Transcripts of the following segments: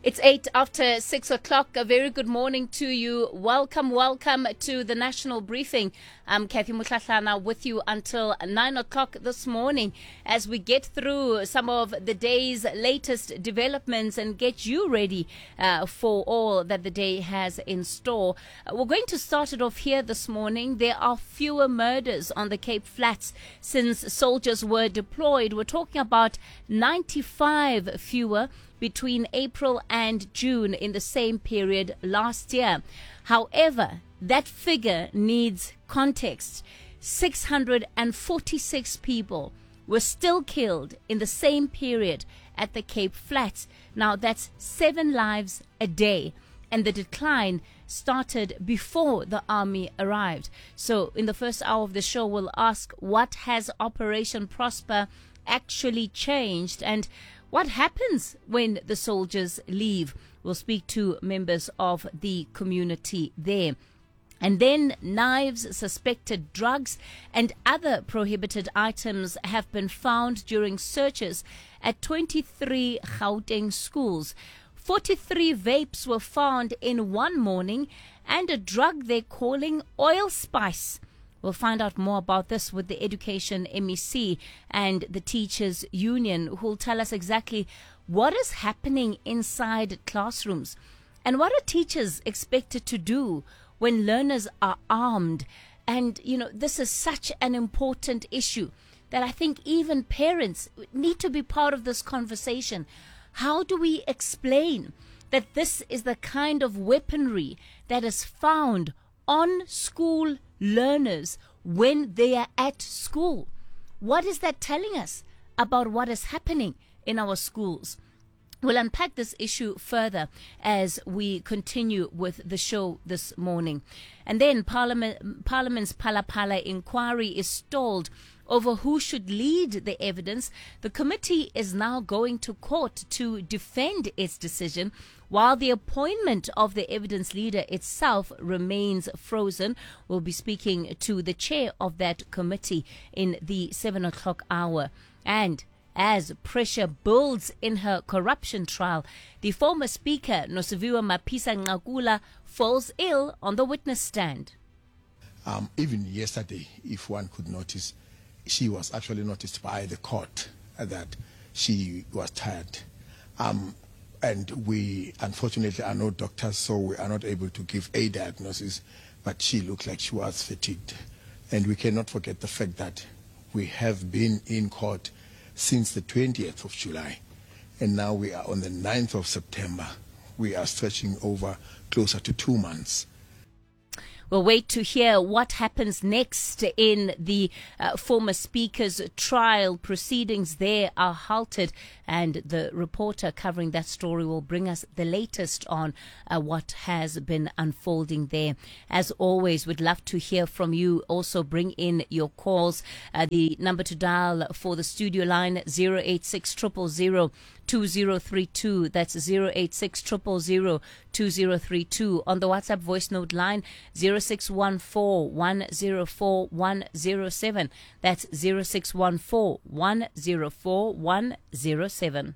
It's 8 after 6 o'clock. A very good morning to you. Welcome to the National Briefing. I'm Kathy Mutlatlana with you until 9 o'clock this morning as we get through some of the day's latest developments and get you ready for all that the day has in store. We're going to start it off here this morning. There are fewer murders on the Cape Flats since soldiers were deployed. We're talking about 95 fewer between April and June in the same period last year. However, that figure needs context. 646 people were still killed in the same period at the Cape Flats. Now, that's 7 lives a day. And the decline started before the army arrived. So in the first hour of the show, we'll ask, what has Operation Prosper actually changed? And what happens when the soldiers leave? We'll speak to members of the community there. And then knives, suspected drugs, and other prohibited items have been found during searches at 23 Gauteng schools. 43 vapes were found in one morning and a drug they're calling oil spice. We'll find out more about this with the Education MEC and the Teachers Union, who will tell us exactly what is happening inside classrooms and what are teachers expected to do when learners are armed. And, this is such an important issue that I think even parents need to be part of this conversation. How do we explain that this is the kind of weaponry that is found on school learners when they are at school? What is that telling us about what is happening in our schools? We'll unpack this issue further as we continue with the show this morning. And then Parliament's Phala inquiry is stalled over who should lead the evidence. The committee is now going to court to defend its decision, while the appointment of the evidence leader itself remains frozen. We'll be speaking to the chair of that committee in the 7 o'clock hour. And as pressure builds in her corruption trial, the former speaker, Nosiviwe Mapisa-Nqakula, falls ill on the witness stand. Even yesterday, if one could notice, she was actually noticed by the court that she was tired. And we, unfortunately, are not doctors, so we are not able to give a diagnosis, but she looked like she was fatigued. And we cannot forget the fact that we have been in court since the 20th of July, and now we are on the 9th of September. We are stretching over closer to 2 months. We'll wait to hear what happens next in the former speaker's trial. Proceedings there are halted, and the reporter covering that story will bring us the latest on what has been unfolding there. As always, we'd love to hear from you. Also bring in your calls. The number to dial for the studio line, 086 000 2032. That's 086 000 2032. On the WhatsApp voice note line, 0614 104 107. That's 0614 104 107.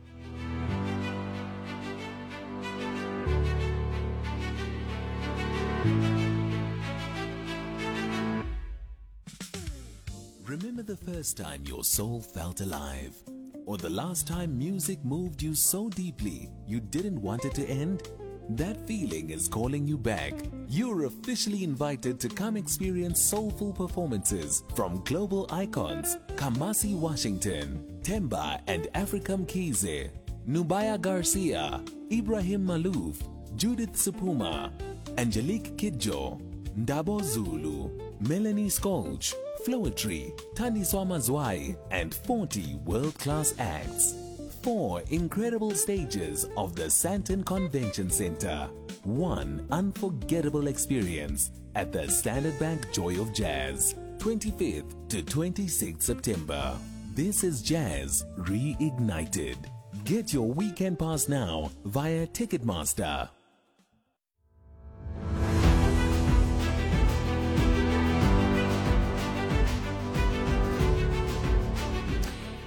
Remember the first time your soul felt alive? Or the last time music moved you so deeply you didn't want it to end? That feeling is calling you back. You're officially invited to come experience soulful performances from global icons Kamasi Washington, Temba and Africa Mkhize, Nubaya Garcia, Ibrahim Malouf, Judith Sepuma, Angelique Kidjo, Ndabo Zulu, Melanie Skolch, Floetry, Thandiswa Mazwai, and 40 world-class acts. 4 incredible stages of the Sandton Convention Center. 1 unforgettable experience at the Standard Bank Joy of Jazz, 25th to 26th September. This is Jazz Reignited. Get your weekend pass now via Ticketmaster.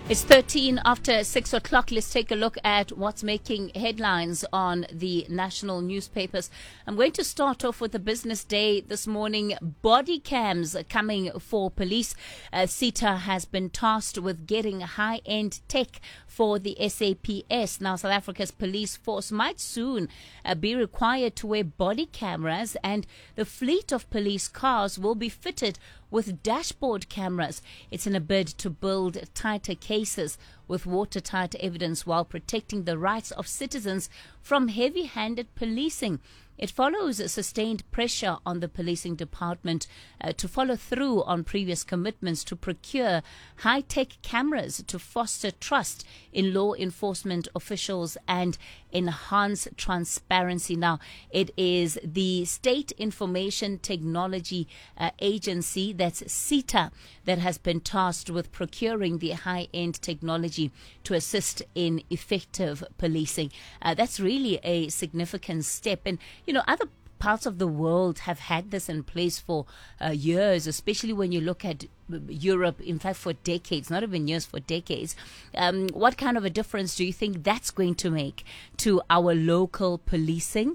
It's 13 after 6 o'clock. Let's take a look at what's making headlines on the national newspapers. I'm going to start off with the business day this morning. Body cams coming for police. SETA has been tasked with getting high-end tech for the SAPS. Now, South Africa's police force might soon be required to wear body cameras, and the fleet of police cars will be fitted with dashboard cameras. It's in a bid to build tighter cases with watertight evidence while protecting the rights of citizens from heavy-handed policing. It follows a sustained pressure on the policing department to follow through on previous commitments to procure high-tech cameras to foster trust in law enforcement officials and enhance transparency. Now, it is the State Information Technology Agency, that's SETA, that has been tasked with procuring the high-end technology to assist in effective policing. That's really a significant step. And, you know, other parts of the world have had this in place for years, especially when you look at Europe, in fact, for decades, not even years, for decades. What kind of a difference do you think that's going to make to our local policing?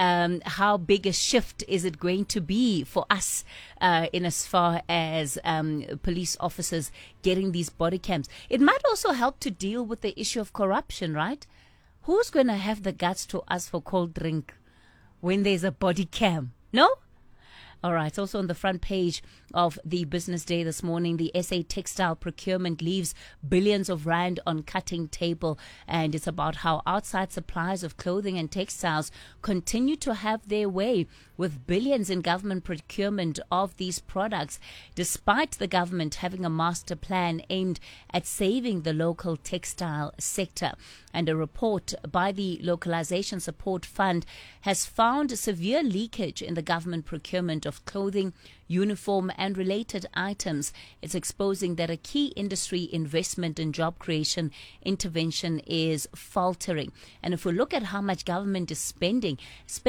How big a shift is it going to be for us in as far as police officers getting these body cams? It might also help to deal with the issue of corruption, right? Who's going to have the guts to ask for cold drink when there's a body cam? No? All right. Also on the front page of the business day this morning, the SA textile procurement leaves billions of rand on cutting table. And it's about how outside suppliers of clothing and textiles continue to have their way with billions in government procurement of these products, despite the government having a master plan aimed at saving the local textile sector. And a report by the Localization Support Fund has found severe leakage in the government procurement of clothing, uniform and related items. It's exposing that a key industry investment and job creation intervention is faltering. And if we look at how much government is spends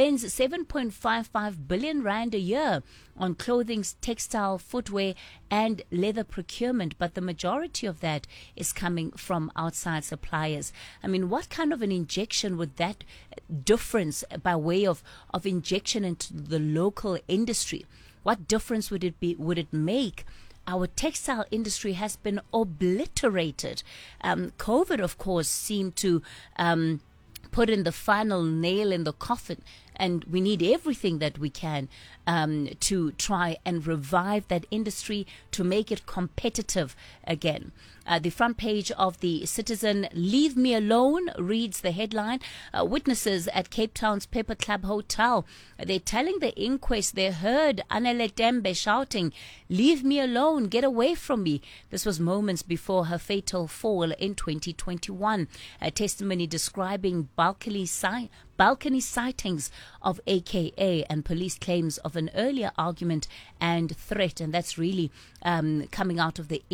7.55 billion rand a year on clothing, textile, footwear and leather procurement, but the majority of that is coming from outside suppliers. I mean, what kind of an injection would that difference by way of injection into the local industry? What difference would it make? Our textile industry has been obliterated. COVID, of course, seemed to put in the final nail in the coffin, and we need everything that we can to try and revive that industry, to make it competitive again. The front page of the Citizen, "Leave Me Alone," reads the headline. Witnesses at Cape Town's Pepper Club Hotel, they're telling the inquest they heard Anele Tembe shouting, "Leave me alone, get away from me." This was moments before her fatal fall in 2021. A testimony describing balcony sightings of AKA and police claims of an earlier argument and threat. And that's really coming out of the